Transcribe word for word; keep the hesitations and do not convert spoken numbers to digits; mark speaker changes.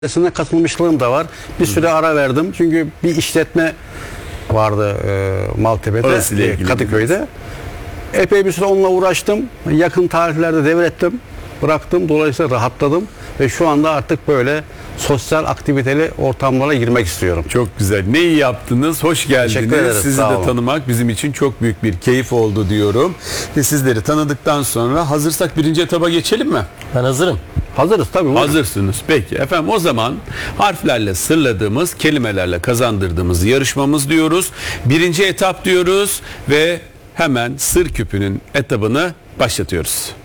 Speaker 1: Sine katılmışlığım da var. Bir süre ara verdim. Çünkü bir işletme vardı e, Maltepe'de, e, Kadıköy'de. Epey bir süre onunla uğraştım. Yakın tarihlerde devrettim. Bıraktım. Dolayısıyla rahatladım. Ve şu anda artık böyle sosyal aktiviteli ortamlara girmek istiyorum.
Speaker 2: Çok güzel. Ne iyi yaptınız. Hoş geldiniz.
Speaker 1: ederiz,
Speaker 2: Sizi
Speaker 1: sağ
Speaker 2: de
Speaker 1: olun.
Speaker 2: tanımak bizim için çok büyük bir keyif oldu diyorum. Ve sizleri tanıdıktan sonra hazırsak birinci etaba geçelim mi?
Speaker 3: Ben hazırım.
Speaker 1: Hazırız tabii. buyurun.
Speaker 2: Hazırsınız. Peki efendim, o zaman harflerle sırladığımız, kelimelerle kazandırdığımız yarışmamız diyoruz. Birinci etap diyoruz ve hemen sır küpünün etabını başlatıyoruz.